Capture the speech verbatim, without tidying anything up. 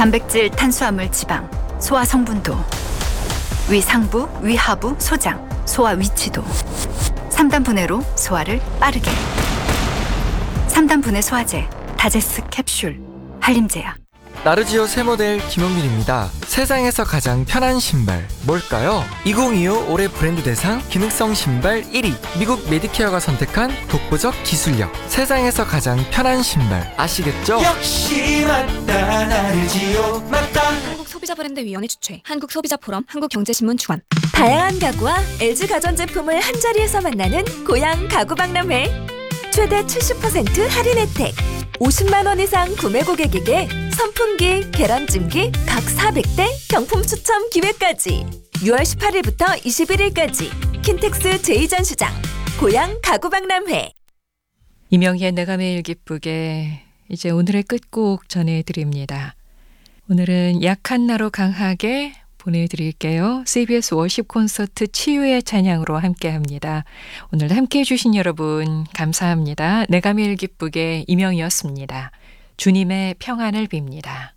단백질, 탄수화물, 지방, 소화 성분도, 위 상부, 위 하부, 소장, 소화 위치도, 삼 단 분해로 소화를 빠르게. 삼 단 분해 소화제, 다제스 캡슐, 한림제약. 나르지오 새 모델 김용민입니다. 세상에서 가장 편한 신발 뭘까요? 이천이십오 올해 브랜드 대상 기능성 신발 일 위, 미국 메디케어가 선택한 독보적 기술력. 세상에서 가장 편한 신발 아시겠죠? 역시 맞다, 나르지오 맞다. 한국소비자브랜드위원회 주최, 한국소비자포럼, 한국경제신문 주관. 다양한 가구와 엘지 가전제품을 한자리에서 만나는 고양 가구박람회. 최대 칠십 퍼센트 할인 혜택, 오십만 원 이상 구매 고객에게 선풍기, 계란찜기 각 사백 대 경품 추첨 기회까지. 유월 십팔일부터 이십일일까지 킨텍스 제이 전시장 고양 가구박람회. 이명희의 내가 매일 기쁘게 이제 오늘의 끝곡 전해드립니다. 오늘은 약한 나로 강하게 보내드릴게요. 씨비에스 워십 콘서트 치유의 찬양으로 함께합니다. 오늘 함께해 주신 여러분 감사합니다. 내가 매일 기쁘게 이명희였습니다. 주님의 평안을 빕니다.